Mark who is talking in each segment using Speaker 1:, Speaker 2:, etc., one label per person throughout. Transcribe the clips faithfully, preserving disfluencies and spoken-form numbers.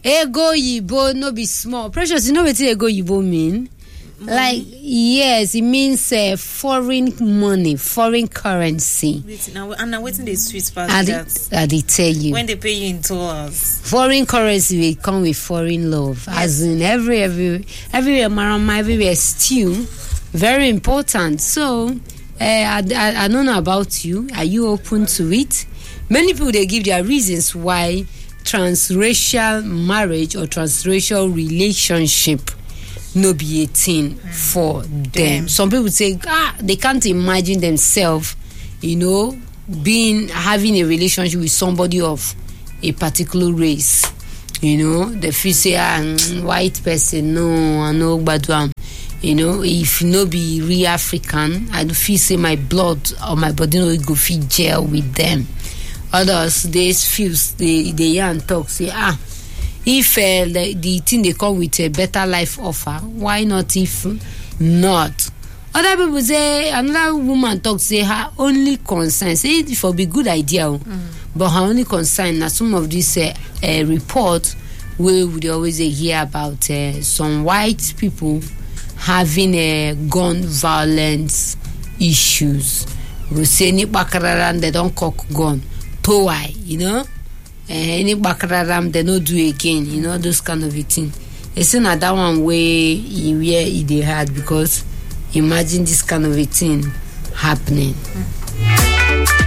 Speaker 1: Ego Yibo no be small. Precious, you know what ego Yibo mean? Money. Like, yes, it means uh, foreign money, foreign currency.
Speaker 2: Wait, now, and now waiting the sweet part
Speaker 1: I
Speaker 2: that.
Speaker 1: I did tell you.
Speaker 2: When they pay you in dollars.
Speaker 1: Foreign currency will come with foreign love. Yes. As in every, every, everywhere, marama, everywhere, stew. Very important. So, uh, I, I, I don't know about you. Are you open to it? Many people, they give their reasons why transracial marriage or transracial relationship no be a thing mm. for them. Damn. Some people say, ah, they can't imagine themselves, you know, being having a relationship with somebody of a particular race. You know, they feel say, ah, white person, no, I know, but um, you know, if no be real African, I feel say my blood or my body no go fit gel with them. Others, they feel, they, they young talk, say, ah, if uh, the, the thing they come with a better life offer, why not if not? Other people say, another woman talk, say, her only concern, say it for be good idea, mm. but her only concern, now some of these uh, uh, reports, we would always uh, hear about uh, some white people having uh, gun violence issues. We say, ni bakararan, they don't cock gun. Why, you know, uh, any background they don't do again, you know, those kind of a thing. It's another one way where they had, because imagine this kind of a thing happening. Mm.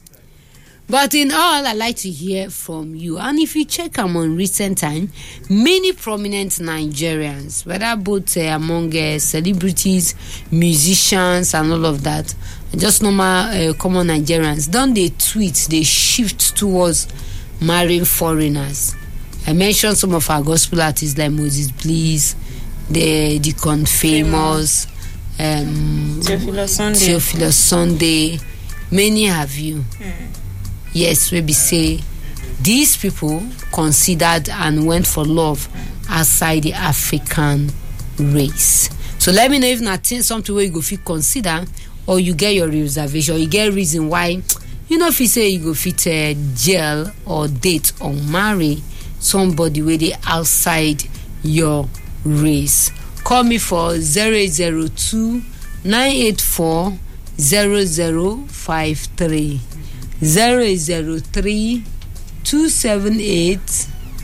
Speaker 1: But in all, I like to hear from you. And if you check among recent time, many prominent Nigerians, whether both uh, among uh, celebrities, musicians, and all of that, just normal uh, common Nigerians, don't they tweet, they shift towards marrying foreigners. I mentioned some of our gospel artists like Moses Bliss, the Deacon Famous, um,
Speaker 2: Theophilus Sunday.
Speaker 1: Theophilus Sunday. Many have you. Mm. Yes, we be say these people considered and went for love outside the African race. So let me know if not something where you go fit consider, or you get your reservation, or you get a reason why, you know, if you say you go fit uh, jail or date or marry somebody where they outside your race. Call me for zero eight zero two nine eight four zero zero five three. Zero eight zero three two seven eight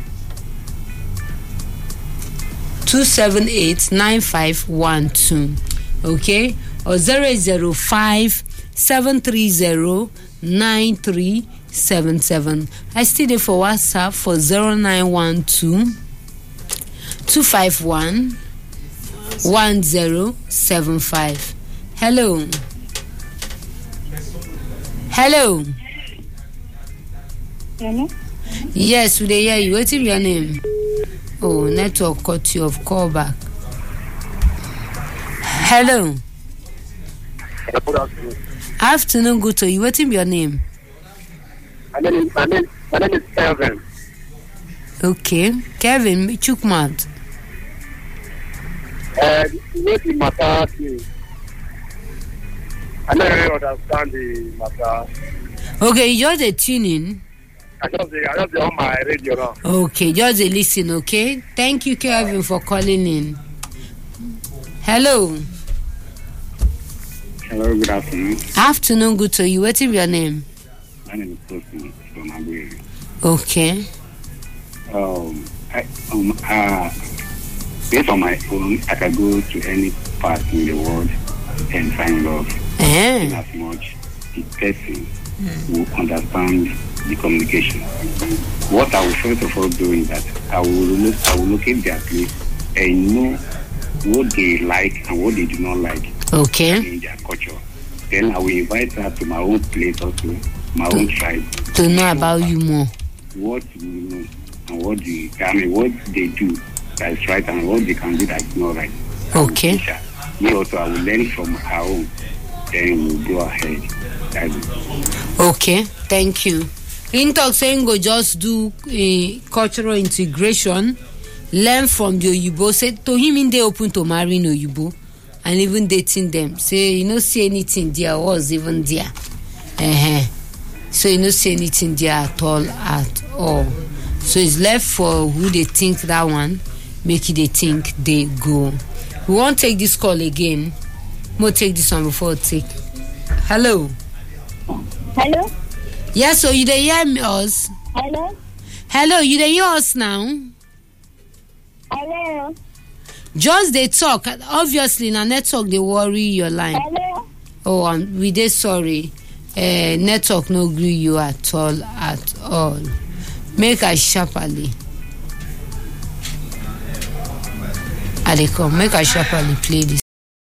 Speaker 1: two seven eight nine five one two. Okay, or zero eight zero five seven three zero nine three seven seven. I still there for WhatsApp for zero nine one two two five one one zero seven five. Hello. Hello.
Speaker 3: Hello?
Speaker 1: Yes, we hear you. What's your name? Oh, network cut you off. Call back. Hello.
Speaker 4: Good afternoon.
Speaker 1: Afternoon, good to you. What's your name?
Speaker 4: My name is, my name, my name is Kevin.
Speaker 1: Okay. Kevin, Chukmat.
Speaker 4: Uh, what the matter is, I don't really understand the matter.
Speaker 1: Okay, you just a tuning.
Speaker 4: I just, I just on my radio now.
Speaker 1: Okay, just a listen, okay? Thank you, Kevin, for calling in. Hello.
Speaker 5: Hello, good afternoon.
Speaker 1: Afternoon, good to you. What's your name?
Speaker 5: My name is Tosin from Aguirre.
Speaker 1: Okay.
Speaker 5: Um, I, um, uh, based on my phone, I can go to any part in the world and find love.
Speaker 1: Eh.
Speaker 5: In as much the person mm. will understand the communication. What I will first of all do is that I will look, I will locate their place and know what they like and what they do not like.
Speaker 1: Okay.
Speaker 5: In their culture. Then I will invite her to my own place also, my
Speaker 1: to,
Speaker 5: own tribe.
Speaker 1: To know about you more.
Speaker 5: What you know and what they, I mean, what they do that is right and what they can do that is not right.
Speaker 1: Okay.
Speaker 5: Me also, I will learn from her own. Then we'll go ahead. That's it.
Speaker 1: Okay, thank you. In talk saying go just do a uh, cultural integration, learn from the Oyibo. Say to him in they open to marrying Oyibo and even dating them. Say you know see anything there was even there. Uh-huh. So you know see anything there at all at all. So it's left for who they think that one, make it they think they go. We won't take this call again. We'll take this one before we take. Hello.
Speaker 3: Hello?
Speaker 1: Yes, so you dey hear me us?
Speaker 3: Hello?
Speaker 1: Hello, you dey hear us now?
Speaker 3: Hello?
Speaker 1: Just they talk. Obviously, na network they worry your line.
Speaker 3: Hello?
Speaker 1: Oh, um, we dey sorry. Uh, network no gree you at all, at all. Make I sharply. I dey come. Make I sharply play this.